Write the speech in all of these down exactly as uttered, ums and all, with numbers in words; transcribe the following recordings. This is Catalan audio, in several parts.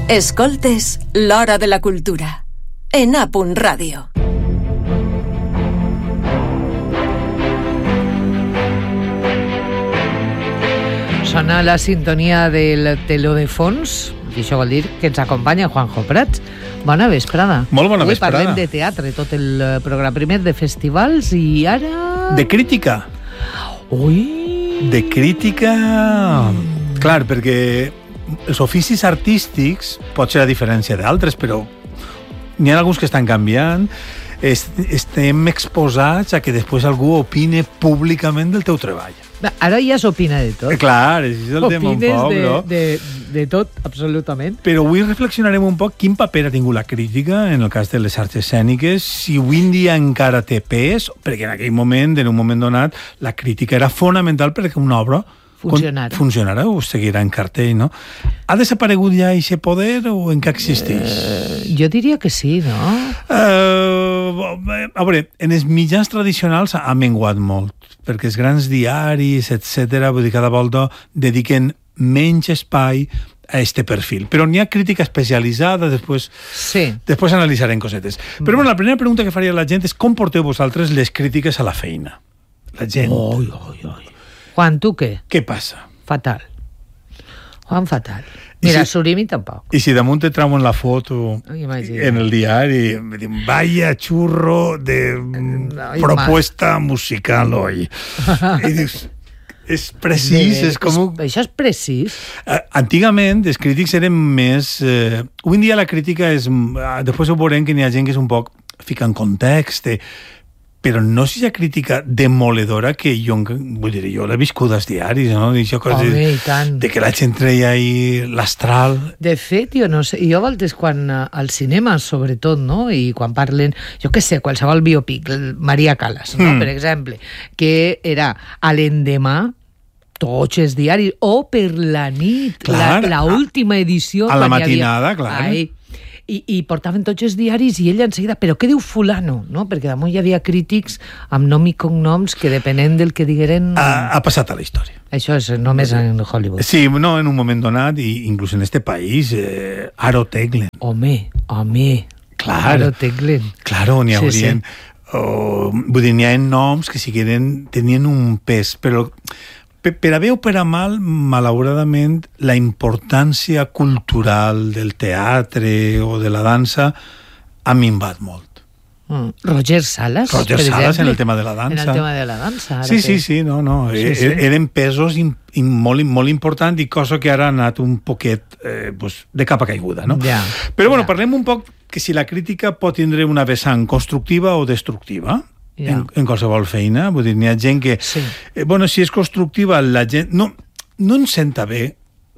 Escoltes l'Hora de la Cultura en A Punt Ràdio. Sona la sintonia del teló de fons i això vol dir que ens acompanya Juanjo Prats. Bona vesprada. Molt bona vesprada. Avui parlem de teatre, tot el programa. Primer de festivals i ara... De crítica. Ui! De crítica... Mm. Clar, perquè els oficis artístics pot ser a diferència d'altres, però n'hi ha alguns que estan canviant. Estem exposats a que després algú opine públicament del teu treball. Ara ja s'opina de tot. Clar, és el Opines tema un poc, de, no? de, de tot, absolutament. Però avui reflexionarem un poc quin paper ha tingut la crítica en el cas de les arts escèniques, si avui en dia encara té pes, perquè en aquell moment, en un moment donat, la crítica era fonamental perquè una obra funcionara. funcionara o seguirà en cartell, no? Ha desaparegut ja aquest poder o encara existeix? Uh, jo diria que sí, no? Uh, a veure, en els mitjans tradicionals ha menguat molt, perquè els grans diaris, etcètera, vull dir, cada volta dediquen menys espai a este perfil. Però n'hi ha crítica especialitzada, després, sí. després analitzarem cosetes. Però bueno, la primera pregunta que faria la gent és com porteu vosaltres les crítiques a la feina? La gent. Oi, oi, oi. Juan, tu què? Què passa? Fatal. Juan, fatal. Mira, si, Surimi tampoc. I si damunt te trauen la foto Imagina. en el diari, me diuen, vaya churro de no, propuesta ma. musical hoy. I dius, és precís, és com... Un... Això és precís. Uh, antigament, els crítics eren més... Uh, avui en dia la crítica és... Uh, després ho veurem que n'hi ha gent que és un poc fica en context, eh, però no és la crítica demoledora que jo, vull dir, jo l'he viscut als diaris, no? Això, Home, de, i tant. De que la gent treia ahí l'astral. De fet, jo no sé, jo voltes quan al cinema, sobretot, no? I quan parlen, jo què sé, qualsevol biopic, Maria Callas, no? Mm. Per exemple, que era a l'endemà, tots els diaris, o per la nit, clar, la, la última edició. A la matinada, havia... clar. Ai, I, i portaven tots els diaris i ella enseguida, però què diu fulano? No? Perquè damunt hi havia crítics amb nom i cognoms que depenent del que digueren... Ha, ha passat a la història. Això és només en Hollywood. Sí, no, en un moment donat, i inclús en este país, eh, Aro Teglen. Home, home, clar, Aro Teglen. Claro, n'hi haurien... Sí, sí. Oh, vull dir, n'hi ha noms que si queren, tenien un pes, però... Per a bé o per a mal, malauradament, la importància cultural del teatre o de la dansa ha minvat molt. Mm. Roger Salas, Roger per Salas exemple, en el tema de la dansa. En el tema de la dansa. Sí, que... sí, sí, no, no. Sí, sí. Eren pesos in, in, molt, molt important i cosa que ara ha anat un poquet eh, pues, de capa caiguda, no? Ja, Però bueno, ja. parlem un poc que si la crítica pot tindre una vessant constructiva o destructiva. Ja. En, en qualsevol feina, vull dir, n'hi ha gent que... Sí. Eh, bueno, si és constructiva, la gent... No, no en senta bé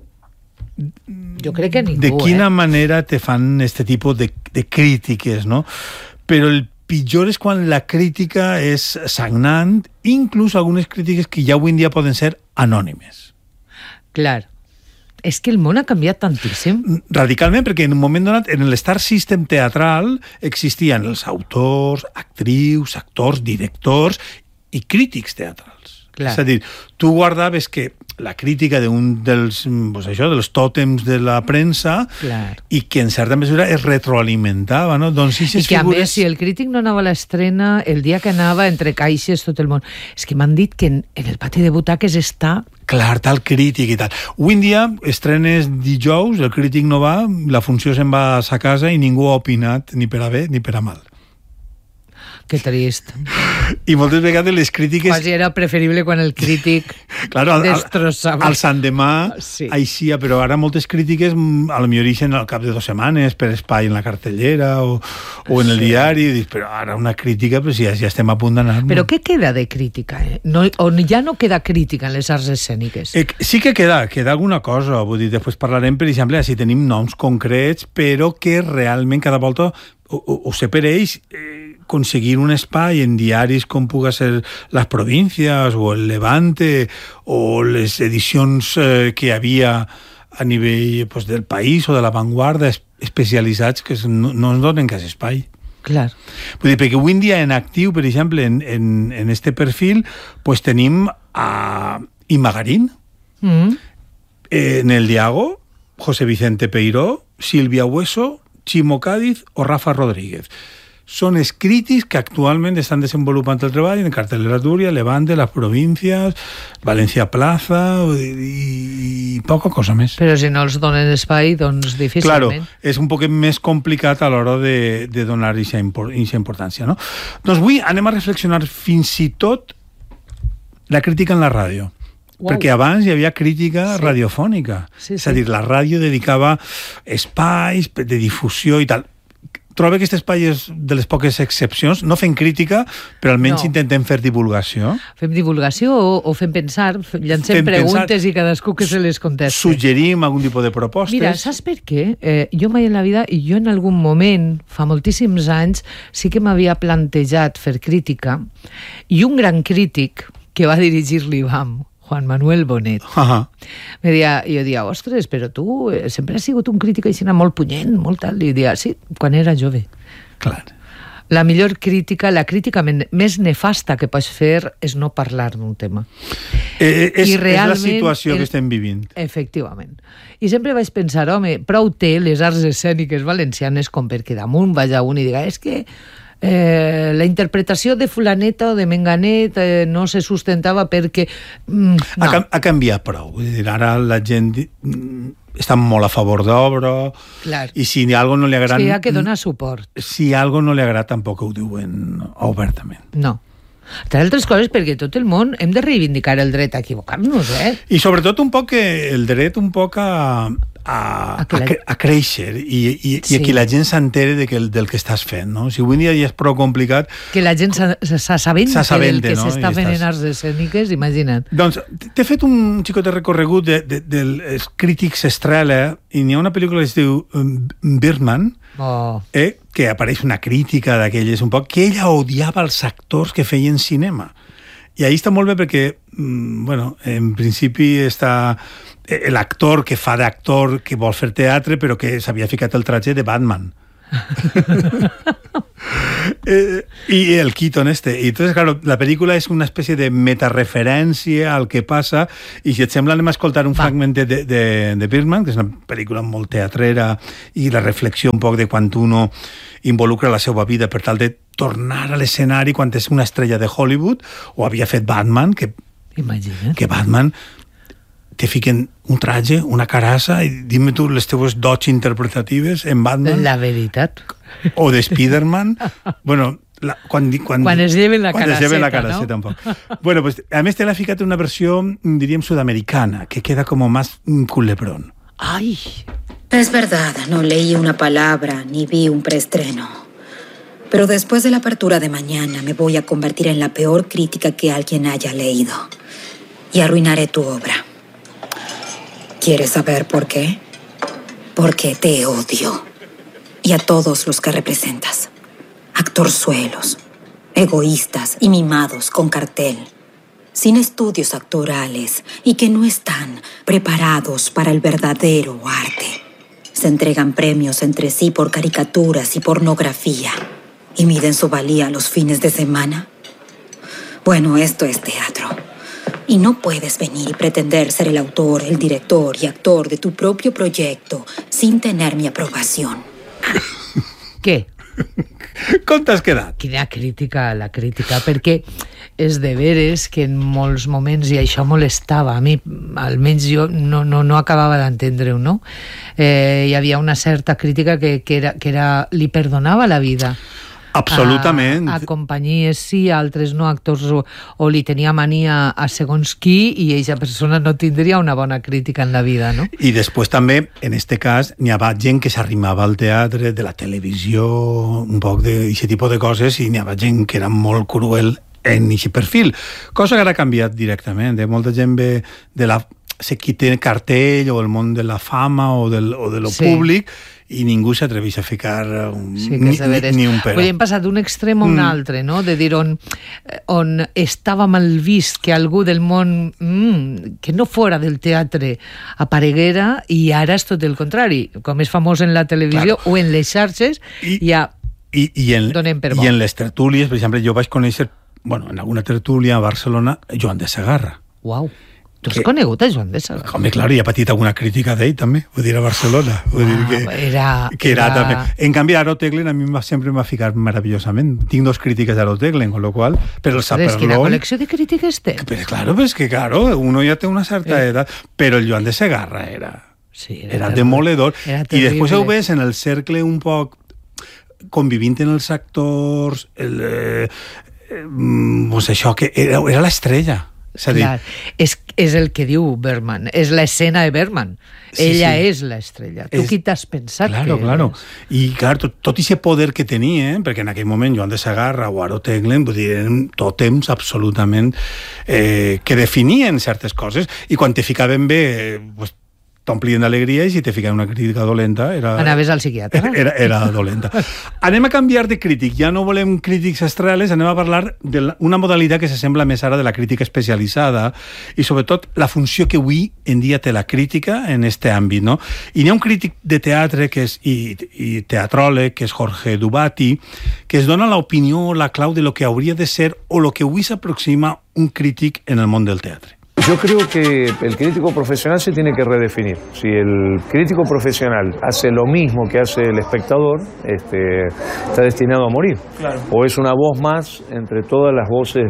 jo crec que ningú, de quina eh? manera te fan este tipus de, de crítiques, no? Però el pitjor és quan la crítica és sagnant, inclús algunes crítiques que ja avui en dia poden ser anònimes. Clar. És que el món ha canviat tantíssim. Radicalment, perquè en un moment donat, en l'Star System teatral existien els autors, actrius, actors, directors i crítics teatrals. Clar. És a dir, tu guardaves que la crítica d'un dels, pues això, dels tòtems de la premsa, clar, i que en certa mesura es retroalimentava, no? Doncs si I que a figures... més, si el crític no anava a l'estrena, el dia que anava entre caixes tot el món... És que m'han dit que en, en el pati de butaques està... Clar, tal crític i tal. Avui en dia, estrenes dijous, el crític no va, la funció se'n va a sa casa i ningú ha opinat ni per a bé ni per a mal. Que trist. I moltes vegades les crítiques... Quasi era preferible quan el crític claro, al, destrossava. Al Sant Demà, sí. Aixia, però ara moltes crítiques a lo millor ixen al cap de dues setmanes per espai en la cartellera o, o en el sí. diari, i dic, però ara una crítica, però si ja, ja estem a punt d'anar. Però què queda de crítica? Eh? No, on ja no queda crítica en les arts escèniques? Eh, sí que queda, queda alguna cosa. Vull dir, després parlarem, per exemple, si tenim noms concrets, però que realment cada volta o, o, o sé per ells... Eh, conseguir un espai en diaris com puga ser Les Provincias o el Levante o les edicions eh, que hi havia a nivell pues, del País o de l'avantguarda especialitzats que no, no ens donen cas espai. Clar. Vull dir, perquè avui en dia en actiu, per exemple, en, en, en este perfil, pues tenim a Imagarín, mm. en el Diago, José Vicente Peiró, Sílvia Hueso, Ximo Cádiz o Rafa Rodríguez. Són els crítics que actualment estan desenvolupant el treball en Cartelera Túria, Levante, les províncies, València Plaza i, i poca cosa més. Però si no els donen espai, doncs difícilment. Claro, és un poc més complicat a l'hora de, de donar aquesta importància, no? Doncs avui anem a reflexionar fins i tot la crítica en la ràdio. Wow. Perquè abans hi havia crítica sí. radiofònica. Sí, sí. És a dir, la ràdio dedicava espais de difusió i tal. Trobo que aquest espai és de les poques excepcions. No fem crítica, però almenys no. intentem fer divulgació. Fem divulgació o, o fem pensar, llancem fem preguntes pensar, i cadascú que se les contesti. Suggerim algun tipus de propostes. Mira, saps per què? Eh, jo mai en la vida, i jo en algun moment, fa moltíssims anys, sí que m'havia plantejat fer crítica, i un gran crític que va dirigir l'I B A M, Juan Manuel Bonet. Uh-huh. Me deia, jo deia, ostres, però tu eh, sempre has sigut un crític així molt punyent, molt tal. I deia, sí, quan era jove. Clar. La millor crítica, la crítica més nefasta que pots fer és no parlar d'un tema. Eh, és, és la situació el, que estem vivint. Efectivament. I sempre vaig pensar, home, prou té les arts escèniques valencianes com perquè damunt vaja un i diga, és que Eh, la interpretació de fulaneta o de menganet eh, no se sustentava perquè... Mm, no. ha, ha canviat prou. Vull dir, ara la gent està molt a favor d'obra i si algo no li agrada... És que hi ha que donar suport. Si algo no li agrada tampoc ho diuen obertament. No. Entre altres coses perquè tot el món hem de reivindicar el dret a equivocar-nos, eh? I sobretot un poc el dret un poc a... A, a, la... a créixer i, i, sí. i que la gent s'entere de que, del que estàs fent, no? Si avui dia ja és prou complicat... Que la gent s'assabenta del que no? s'està fent en arts escèniques, imagina't. Doncs t'he fet un xicot de recorregut de, de, dels crítics Estrela i n'hi ha una pel·lícula que es diu Birdman, oh. eh, que apareix una crítica d'aquelles un poc, que ella odiava els actors que feien cinema. I ahí està molt bé perquè, bueno, en principi està l'actor que fa d'actor que vol fer teatre però que s'havia ficat el traje de Batman. eh, i el Keaton este. I entonces, claro, la pel·lícula és una espècie de metareferència al que passa i si et sembla anem a escoltar un Va. fragment de, de, de Birdman, que és una pel·lícula molt teatrera i la reflexió un poc de quan uno involucra la seva vida per tal de tornar a l'escenari quan és una estrella de Hollywood o havia fet Batman, que, Imagina. que Batman te fiquen un traje, una carassa i dime tu les teves dots interpretatives en Batman. La veritat. O de Spiderman. Bueno, la, quan, quan, quan es lleven la quan caraceta, es lleven la caraceta, no? Tampoc. Bueno, pues, a més te l'ha ficat una versió, diríem, sudamericana, que queda como más culebrón. Ay. Es verdad, no leí una palabra ni vi un preestreno. Pero después de la apertura de mañana me voy a convertir en la peor crítica que alguien haya leído. Y arruinaré tu obra. ¿Quieres saber por qué? Porque te odio. Y a todos los que representas. Actorzuelos, egoístas y mimados con cartel. Sin estudios actorales y que no están preparados para el verdadero arte. Se entregan premios entre sí por caricaturas y pornografía. ¿Y miden su valía los fines de semana? Bueno, esto es teatro. Y no puedes venir y pretender ser el autor, el director y actor de tu propio proyecto sin tener mi aprobación. Què? Com t'has quedat? Quina crítica, la crítica, perquè és de veres que en molts moments, i això molestava, a mi, almenys jo no, no, no acabava d'entendre-ho, no? Eh, hi havia una certa crítica que, que, era, que era, li perdonava la vida. Absolutament. A, a companyies sí, a altres no, actors o, o li tenia mania a segons qui i aquesta persona no tindria una bona crítica en la vida, no? I després també, en este cas, n'hi havia gent que s'arrimava al teatre, de la televisió, un poc d'aquest tipus de coses, i n'hi havia gent que era molt cruel en aquest perfil. Cosa que ara ha canviat directament. Eh? Molta gent ve de la... sé qui té cartell o el món de la fama o, del, o de lo sí. públic i ningú s'atreveix a ficar un, sí, ni, ni, ni un però. Vull dir, hem passat d'un extrem a un mm. altre, no? De dir on, on estava mal vist que algú del món mm, que no fora del teatre apareguera i ara és tot el contrari. Com és famós en la televisió claro. O en les xarxes, I, ja i, i en, donem per bo. I en les tertúlies, per exemple, jo vaig conèixer, bueno, en alguna tertúlia a Barcelona, Joan de Segarra. Uau. Tu has que... conegut a Joan de Segarra? Home, clar, i ha patit alguna crítica d'ell, també. Vull dir, a Barcelona. Vull dir que, ah, era, que era, era... també. En canvi, Aro Teglen a mi sempre m'ha ficat meravellosament. Tinc dos crítiques d'Aro Teglen, con lo cual... Però el Saperlón... Quina col·lecció de crítiques té? Pero claro, pues que claro, uno ya tiene una cierta eh. edad, pero el Joan de Segarra era... Sí, era, era demoledor. Era I després ho ves en el cercle un poc convivint en els actors, el, eh, eh, pues això, que era, era l'estrella. És a dir... Clar, és, és el que diu Bergman, és l'escena de Bergman. Sí, Ella sí. és l'estrella. Tu és... qui t'has pensat claro, que claro. és? I clar, tot, tot i ese poder que tenia, eh, perquè en aquell moment Joan de Segarra o Aro Teglen, vull dir, eren tòtems absolutament eh, que definien certes coses, i quan te ficaven bé, eh, pues, t'omplien d'alegria, i si te ficaven una crítica dolenta... Era, Anaves al psiquiatre. Era, era dolenta. Anem a canviar de crític. Ja no volem crítics astrales, anem a parlar d'una modalitat que s'assembla més ara de la crítica especialitzada i, sobretot, la funció que avui en dia té la crítica en este àmbit, no? I n'hi ha un crític de teatre que és, i, i teatròleg, que és Jorge Dubati, que es dona l'opinió, la clau de lo que hauria de ser o lo que avui s'aproxima un crític en el món del teatre. Yo creo que el crítico profesional se tiene que redefinir. Si el crítico profesional hace lo mismo que hace el espectador, este, está destinado a morir. Claro. O es una voz más entre todas las voces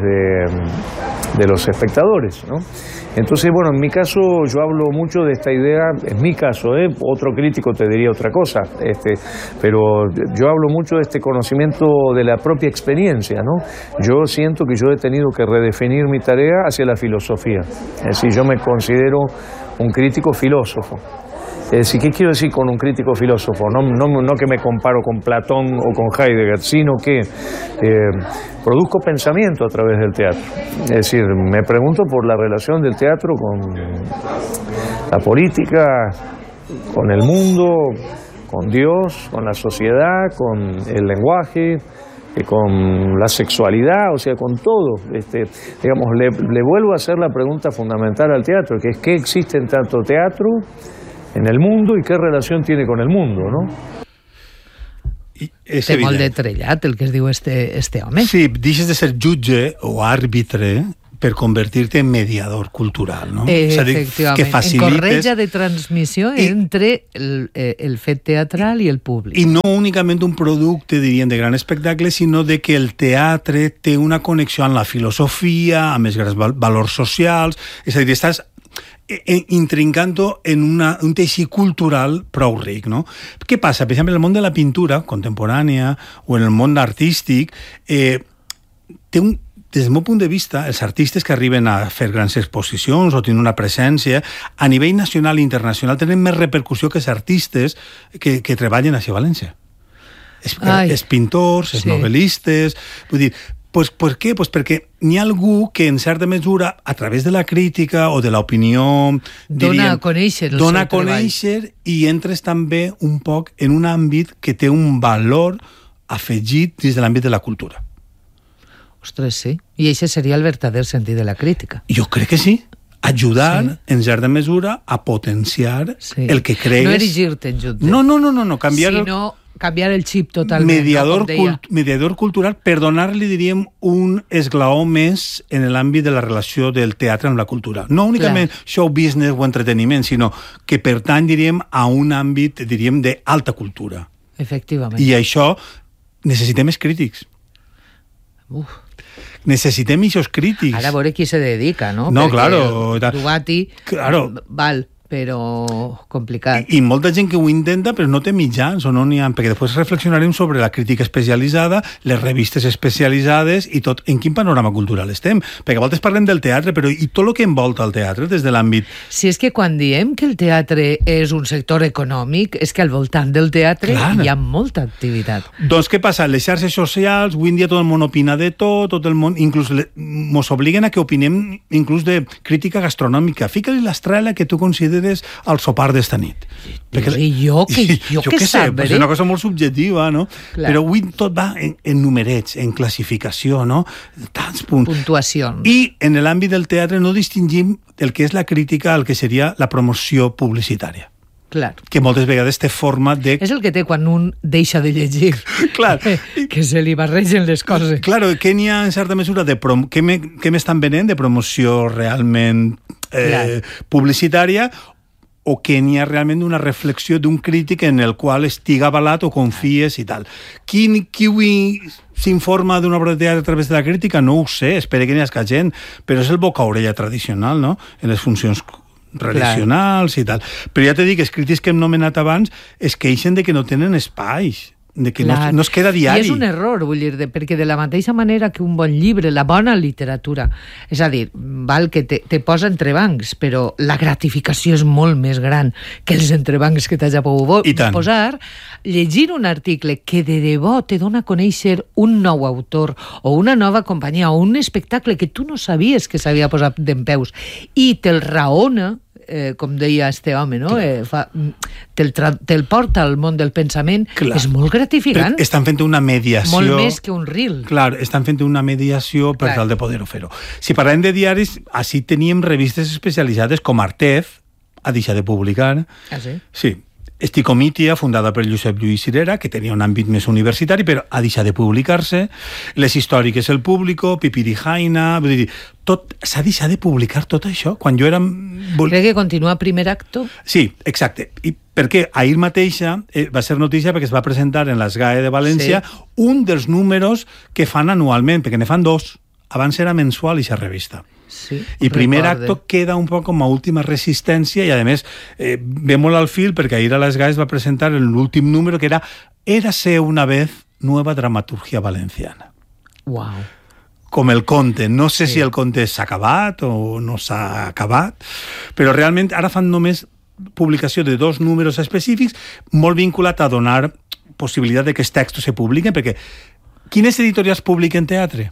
de, de los espectadores, ¿no? Entonces, bueno, en mi caso yo hablo mucho de esta idea, en mi caso, ¿eh? Otro crítico te diría otra cosa, este, pero yo hablo mucho de este conocimiento de la propia experiencia, ¿no? Yo siento que yo he tenido que redefinir mi tarea hacia la filosofía. Es decir, yo me considero un crítico filósofo. Es decir, ¿qué quiero decir con un crítico filósofo? No, no, no que me comparo con Platón o con Heidegger, sino que eh, produzco pensamiento a través del teatro. Es decir, me pregunto por la relación del teatro con la política, con el mundo, con Dios, con la sociedad, con el lenguaje, con la sexualidad, o sea, con todo. Este, digamos, le, le vuelvo a hacer la pregunta fundamental al teatro, que es ¿qué existe en tanto teatro en el mundo y qué relación tiene con el mundo, no? És té molt de trellat el que es diu este, este home. Sí, deixes de ser jutge o àrbitre per convertir-te en mediador cultural, no? Eh, és a dir, efectivament, que facilites... en corretja de transmissió I, entre el, el fet teatral i el públic. I no únicament un producte, diríem, de gran espectacle, sinó de que el teatre té una connexió amb la filosofia, amb els grans valors socials, és a dir, estàs intrincant-ho en una, un teixit cultural prou ric, no? Què passa? Per exemple, en el món de la pintura contemporània o en el món artístic eh, té un, des del meu punt de vista, els artistes que arriben a fer grans exposicions o tenen una presència a nivell nacional i internacional tenen més repercussió que els artistes que, que treballen a València. Els, els pintors, els sí. novel·listes... Vull dir, Pues, pues què? Pues perquè n'hi ha algú que, en certa mesura, a través de la crítica o de l'opinió... Dona a conèixer el dona seu a conèixer treball. I entres també un poc en un àmbit que té un valor afegit dins de l'àmbit de la cultura. Ostres, sí. I això seria el verdader sentit de la crítica. Jo crec que sí. Ajudar, sí. en certa mesura, a potenciar sí. el que cregues... No erigir-te en jutge. No, no, no, no, no canviar... Sinó... canviar el xip totalment. Mediador, no, cult, mediador cultural per donar-li, diríem, un esglaó més en l'àmbit de la relació del teatre amb la cultura. No únicament Clar. show business o entreteniment, sinó que pertany, diríem, a un àmbit, diríem, d'alta cultura. Efectivament. I això necessitem més crítics. Uf. Necessitem aquests crítics. Ara a veure qui se dedica, no? No, Perquè claro. Dubati, claro. val, però complicat. I, I molta gent que ho intenta, però no té mitjans, o no n'hi ha, perquè després reflexionarem sobre la crítica especialitzada, les revistes especialitzades i tot, en quin panorama cultural estem. Perquè a voltes parlem del teatre, però i tot el que envolta el teatre des de l'àmbit... Si és que quan diem que el teatre és un sector econòmic, és que al voltant del teatre Clar. hi ha molta activitat. Doncs què passa? Les xarxes socials, avui en dia tot el món opina de tot, tot el món, inclús mos obliguen a que opinem inclús de crítica gastronòmica. Fica-li l'estrela que tu consideres al sopar d'esta nit. Perquè, I jo que, jo jo que, que sé, sabré. és una cosa molt subjectiva, no? Clar. Però avui tot va en, en numerets, en classificació, no? Tants punts. Puntuacions. I en l'àmbit del teatre no distingim el que és la crítica al que seria la promoció publicitària. Clar. Que moltes vegades té forma de... És el que té quan un deixa de llegir. Clar. Que se li barregen les coses. Claro, que n'hi ha en certa mesura de prom... que m'estan venent de promoció realment eh, publicitària, o que n'hi ha realment una reflexió d'un crític en el qual estiga avalat o confies i tal. Qui, qui avui s'informa d'una obra de teatre a través de la crítica? No ho sé, espero que n'hi hagi gent, però és el boca-orella tradicional, no?, en les funcions relacionals i tal. Però ja t'he dit que els crítics que hem nomenat abans es queixen de que no tenen espais, de que no, no es queda diari. I és un error, vull dir, de, perquè de la mateixa manera que un bon llibre, la bona literatura, és a dir, val que te, te posa entrebancs, però la gratificació és molt més gran que els entrebancs que t'hagi pogut posar. Llegir un article que de debò te dona a conèixer un nou autor o una nova companyia o un espectacle que tu no sabies que s'havia posat dempeus i te'l raona, Eh, com deia este home, no? Eh, fa, te'l, te'l porta al món del pensament. Clar. És molt gratificant. Però estan fent una mediació... Molt més que un reel. Clar, estan fent una mediació per tal de poder-ho fer-ho. Si parlem de diaris, així teníem revistes especialitzades com Artez, ha deixat de publicar. Ah, sí? Sí. Esticomitia, fundada per Josep Lluís Cirera, que tenia un àmbit més universitari, però ha deixat de publicar-se. Les històriques El Público, Pipirijaina... Vull dir, tot, s'ha deixat de publicar tot això. Quan jo era... Crec que continua Primer Acto? Sí, exacte. I perquè ahir mateixa eh, va ser notícia perquè es va presentar en l'Esgae de València sí. un dels números que fan anualment, perquè ne fan dos. Abans era mensual i aquesta revista. Sí, i Primer recorde. Acto queda un poc com a última resistència i a més eh, ve molt al fil perquè ahir a les Gaes va presentar l'últim número que era Érase una vez nueva dramaturgia valenciana. Wow. Com el conte. No sé sí. si el conte s'ha acabat o no s'ha acabat, però realment ara fan només publicació de dos números específics molt vinculat a donar possibilitat de que els textos se publiquen, perquè quines editorials publiquen teatre?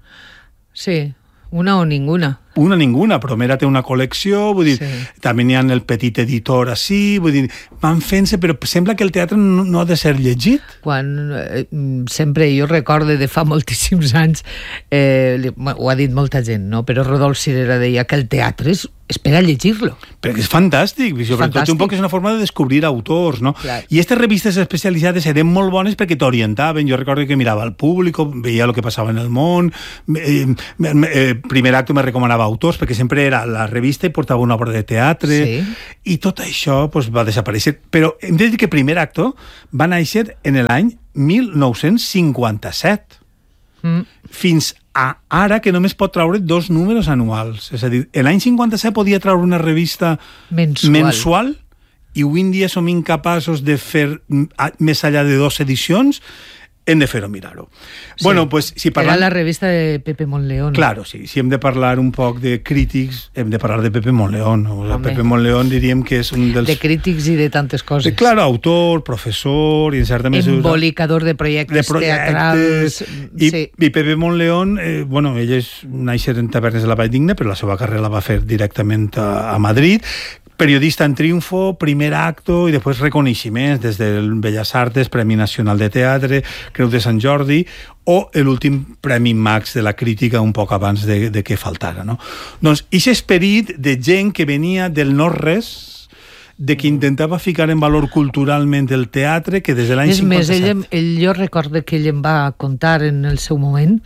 Sí, una o ninguna. Una ninguna, però Mera té una col·lecció, vull dir, sí. també n'hi ha el petit editor així, vull dir, van fent-se, però sembla que el teatre no, no ha de ser llegit. Quan eh, sempre, jo recorde de fa moltíssims anys, eh, ho ha dit molta gent, no? Però Rodolf Cirera deia que el teatre és, és per a llegir-lo. Perquè és fantàstic, sobretot un poc és una forma de descobrir autors, no? Clar. I aquestes revistes especialitzades eren molt bones perquè t'orientaven, jo recordo que mirava al públic, veia el que passava en el món, eh, eh, Primer Acto me recomanava autors, perquè sempre era la revista i portava una obra de teatre, sí. i tot això pues, va desaparèixer. Però hem de dir que Primer Acto va néixer en l'any mil nou-cents cinquanta-set. Mm. Fins a ara que només pot traure dos números anuals. És a dir, l'any cinquanta-set podia traure una revista mensual, mensual i avui en dia som incapaços de fer més enllà de dues edicions. Hem de fer-ho, mirar-ho. Sí. Bueno, pues, si parlam... Era la revista de Pepe Monleón. Claro, sí. Si hem de parlar un poc de crítics, hem de parlar de Pepe Monleón. O sea, Pepe Monleón diríem que és un dels... De crítics i de tantes coses. De, claro, autor, professor, i en certa mesura... Embolicador de projectes, de projectes teatrals... I, sí. I Pepe Monleón, eh, bueno, ell és nàixer en Tavernes de la Valldigna, però la seva carrera la va fer directament a, a Madrid. Periodista en Triunfo, Primer Acto i després reconeixements des del Belles Artes, Premi Nacional de Teatre, Creu de Sant Jordi o l'últim Premi Max de la Crítica un poc abans de, de que faltara. No? Doncs aquest esperit de gent que venia del no-res, de que intentava ficar en valor culturalment el teatre, que des de l'any cinquanta-set... És més, ell, ell, jo recordo que ell em va contar en el seu moment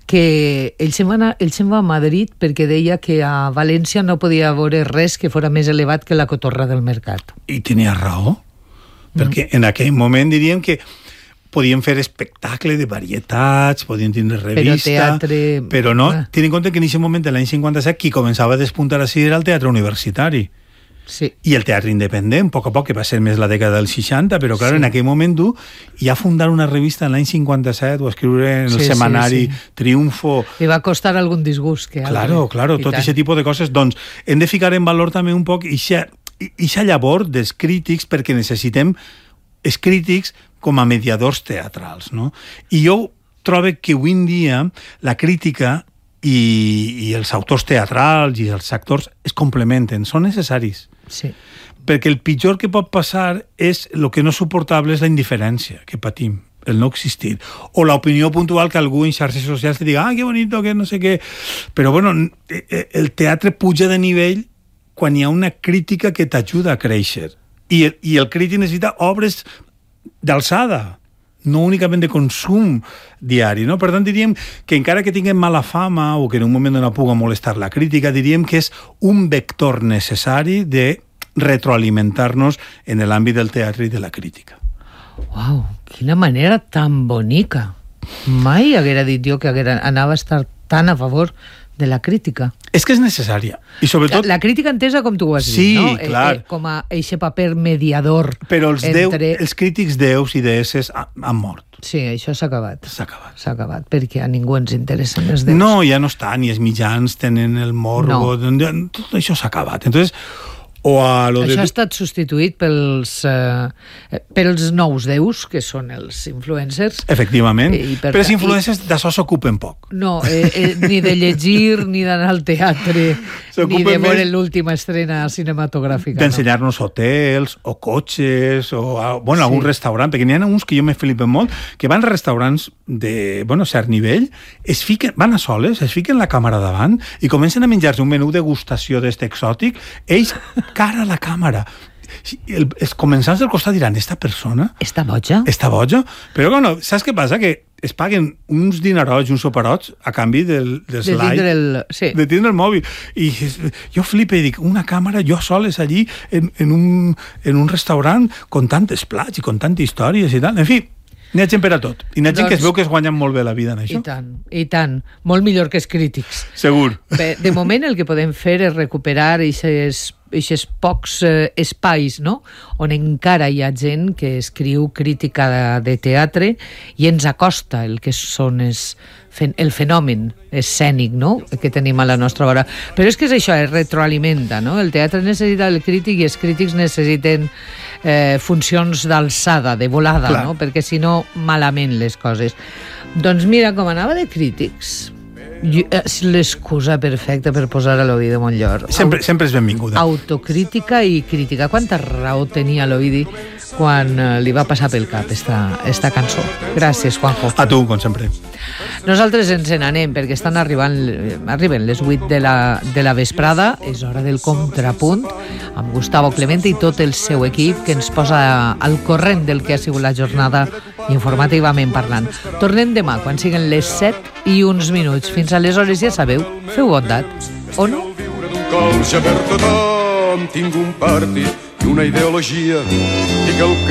que ell se'n va, anar, ell se'n va a Madrid perquè deia que a València no podia veure res que fora més elevat que la cotorra del mercat. I tenia raó, perquè mm. en aquell moment diríem que podien fer espectacle de varietats, podien tindre revista... Però teatre... Però no, ah. ten en compte que en aquest moment de l'any cinquanta-set qui començava a despuntar així era el teatre universitari. Sí. I el teatre independent, a poc a poc, que va ser més la dècada dels seixanta, però clar, sí. en aquell moment tu ja fundar una revista en l'any cinquanta-set o escriure en el sí, setmanari sí, sí. Triunfo... Li va costar algun disgust. Que claro, altre. claro, tot aquest tipus de coses. Doncs hem de ficar en valor també un poc ixa llavor dels crítics, perquè necessitem els crítics com a mediadors teatrals, no? I jo trobo que avui en dia la crítica i, i els autors teatrals i els actors es complementen, són necessaris. Sí. Perquè el pitjor que pot passar és, el que no és suportable és la indiferència que patim, el no existir. O l'opinió puntual que algú en xarxes socials te diga, ah, que bonito, que no sé què. Però bueno, el teatre puja de nivell quan hi ha una crítica que t'ajuda a créixer. I, i el crític necessita obres d'alçada, no únicament de consum diari, no? Per tant, diríem que encara que tinguem mala fama o que en un moment no puga molestar la crítica, diríem que és un vector necessari de retroalimentar-nos en l'àmbit del teatre i de la crítica. Uau, quina manera tan bonica. Mai haguera dit jo que haguera, anava a estar tan a favor de la crítica. És que és necessària. I sobretot... La, la crítica entesa com tu ho has sí, dit, no? Clar. Eh, eh, com a eixe paper mediador. Però els, entre... déu, els crítics déus i deesses han mort. Sí, això s'ha acabat. S'ha acabat. S'ha acabat, perquè a ningú ens interessen els déus. No, ja no està, ni els mitjans tenen el morbo, no. Tot això s'ha acabat. Entonces, o a lo això de... ha estat substituït pels, eh, pels nous déus, que són els influencers. Efectivament, per però els influencers i... d'això s'ocupen poc. No, eh, eh, ni de llegir, ni d'anar al teatre, ni de veure més... l'última estrena cinematogràfica. D'ensenyar-nos no. hotels, o cotxes, o bueno, sí. algun restaurant, perquè n'hi ha uns que jo me flipen molt, que van a restaurants de bueno, cert nivell, es fiquen, van a soles, es fiquen la càmera davant i comencen a menjar-se un menú de degustació d'este exòtic, ells cara a la càmera. El, els comensals del costat diran, esta persona... Està boja? Està boja? Però bueno, saps què passa? Que es paguen uns dinarots i uns soperots a canvi del, del de slide, tindre el, sí. de tindre el mòbil. I jo flipe i dic, una càmera, jo soles allí en, en, un, en un restaurant con tantes plats i con tantes històries i tal. En fi, n'hi ha gent per a tot. I n'hi ha gent doncs, que es veu que es guanyen molt bé la vida en això. I tant, i tant. Molt millor que els crítics. Segur. Bé, de moment el que podem fer és recuperar aquests aquests pocs eh, espais, no?, on encara hi ha gent que escriu crítica de, de teatre i ens acosta el que són es, el fenomen escènic, no?, que tenim a la nostra vora. Però és que és això, es retroalimenta, no? El teatre necessita el crític i els crítics necessiten eh, funcions d'alçada, de volada, clar, no?, perquè si no, malament les coses. Doncs mira, com anava de crítics... És l'excusa perfecta per posar a l'Ovidi Montllor. Sempre, sempre és benvinguda. Autocrítica i crítica. Quanta raó tenia l'Ovidi quan li va passar pel cap esta, esta cançó. Gràcies, Juanjo. A tu, com sempre. Nosaltres ens n'anem perquè estan arribant arriben les vuit de la, de la vesprada. És hora del contrapunt amb Gustavo Clemente i tot el seu equip que ens posa al corrent del que ha sigut la jornada informativament parlant. Tornem demà quan siguin les set i uns minuts. Fins aleshores, ja sabeu, feu bondat, o no? Tinc un partit i una ideologia i que el